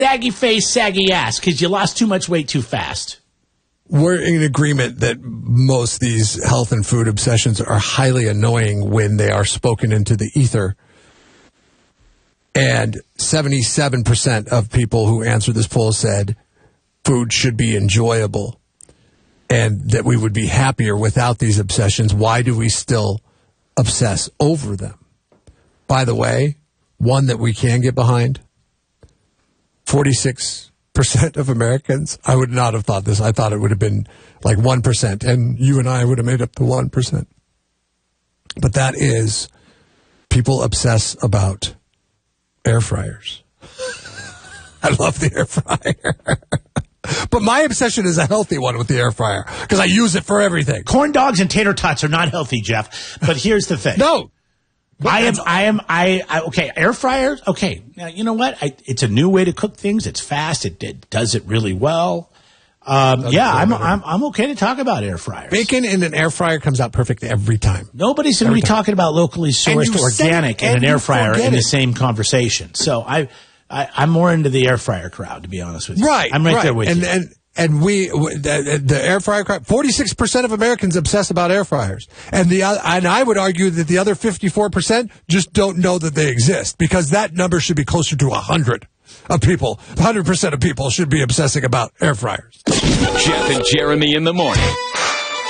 Saggy face, saggy ass, because you lost too much weight too fast. We're in agreement that most of these health and food obsessions are highly annoying when they are spoken into the ether. And 77% of people who answered this poll said food should be enjoyable and that we would be happier without these obsessions. Why do we still obsess over them? By the way, one that we can get behind, 46% of Americans, I would not have thought this. I thought it would have been like 1%, and you and I would have made up the 1%. But that is, people obsess about air fryers. I love the air fryer. But my obsession is a healthy one with the air fryer, because I use it for everything. Corn dogs and tater tots are not healthy, Jeff. But here's the thing. No. Okay, air fryers. Okay, now you know what? It's a new way to cook things. It's fast. It does it really well. I'm okay to talk about air fryers. Bacon in an air fryer comes out perfect every time. Nobody's going to be talking about locally sourced organic in an air fryer in the same conversation. So I'm more into the air fryer crowd, to be honest with you. Right, I'm right there with you. And the air fryer crowd, 46% of Americans obsess about air fryers. And I would argue that the other 54% just don't know that they exist, because that number should be closer to 100 of people. 100% of people should be obsessing about air fryers. Jeff and Jeremy in the morning.